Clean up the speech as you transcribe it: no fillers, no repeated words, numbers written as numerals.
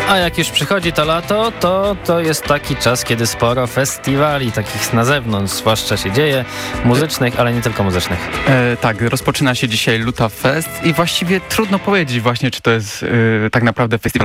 A jak już przychodzi to lato, to jest taki czas, kiedy sporo festiwali takich na zewnątrz zwłaszcza się dzieje, muzycznych, ale nie tylko muzycznych. Tak, rozpoczyna się dzisiaj Luta Fest i właściwie trudno powiedzieć właśnie, czy to jest tak naprawdę festiwal